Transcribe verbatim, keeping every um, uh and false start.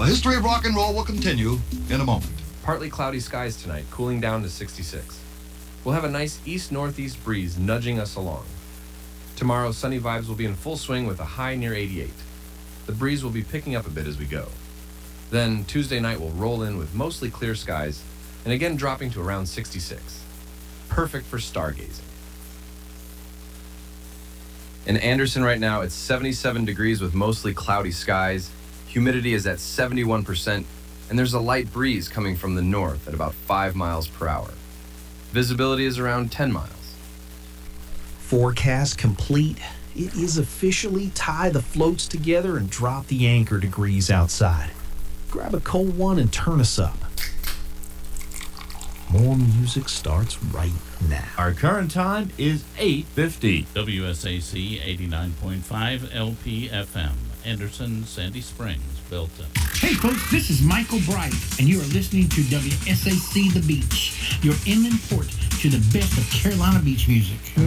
The history of rock and roll will continue in a moment. Partly cloudy skies tonight, cooling down to sixty-six. We'll have a nice east-northeast breeze nudging us along. Tomorrow, sunny vibes will be in full swing with a high near eighty-eight. The breeze will be picking up a bit as we go. Then Tuesday night will roll in with mostly clear skies and again dropping to around sixty-six. Perfect for stargazing. In Anderson right now, it's seventy-seven degrees with mostly cloudy skies. Humidity is at seventy-one percent, and there's a light breeze coming from the north at about five miles per hour. Visibility is around ten miles. Forecast complete. It is officially tie the floats together and drop the anchor degrees outside. Grab a cold one and turn us up. More music starts right now. Our current time is eight fifty. W S A C eighty-nine point five L P F M, Anderson, Sandy Springs, Belton. Hey folks, this is Michael Bright, and you are listening to W S A C The Beach, your inland port to the best of Carolina beach music.